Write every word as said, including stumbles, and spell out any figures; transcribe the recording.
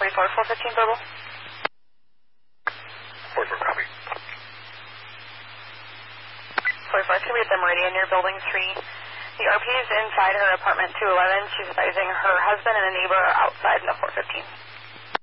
forty-four, four fifteen verbal. forty-four, copy. forty-four, it's going to be at the Meridian near Building three. The R P is inside her apartment two eleven. She's advising her husband and a neighbor are outside in the four fifteen.